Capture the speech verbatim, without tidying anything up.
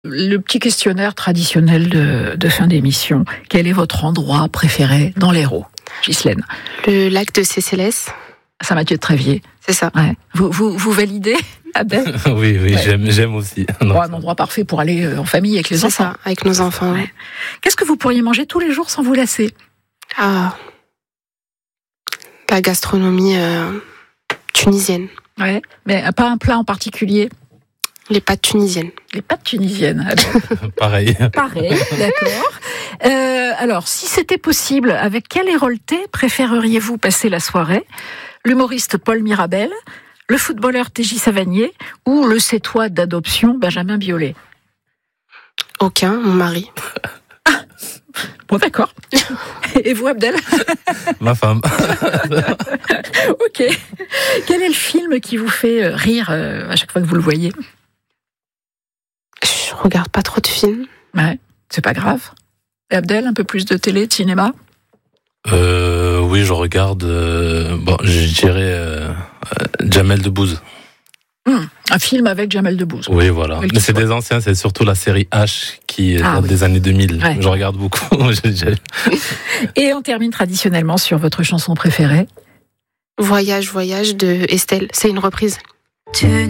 Le petit questionnaire traditionnel de, de fin d'émission. Quel est votre endroit préféré dans l'Hérault, Ghislaine? Le lac de Cécélès. Saint-Mathieu-de-Tréviers. C'est ça. Ouais. Vous, vous, vous validez, Abdel? Oui, oui, ouais. j'aime, j'aime aussi. Non, oh, un endroit parfait pour aller en famille avec les C'est enfants. ça, avec nos enfants. Ouais. Qu'est-ce que vous pourriez manger tous les jours sans vous lasser? Ah, la gastronomie euh, tunisienne. Ouais, mais pas un plat en particulier? Les pâtes tunisiennes. Les pâtes tunisiennes. Pareil. Pareil, d'accord. Euh, alors, si c'était possible, avec quel héroltais préféreriez-vous passer la soirée? L'humoriste Paul Mirabel, le footballeur T J Savanier ou le Sétois d'adoption Benjamin Biolay? Aucun, mon mari. Ah, bon, d'accord. Et vous, Abdel? Ma femme. Ok. Quel est le film qui vous fait rire à chaque fois que vous le voyez? Je regarde pas trop de films. Ouais, c'est pas grave. Et Abdel, un peu plus de télé, de cinéma? Euh, oui, je regarde. Euh, bon, je dirais euh, Jamel Debbouze. Mmh, un film avec Jamel Debbouze. Oui, voilà. Mais c'est des anciens, c'est surtout la série H qui est ah, oui. des années deux mille. Ouais. Je regarde beaucoup. Et on termine traditionnellement sur votre chanson préférée. Voyage, voyage de Estelle. C'est une reprise.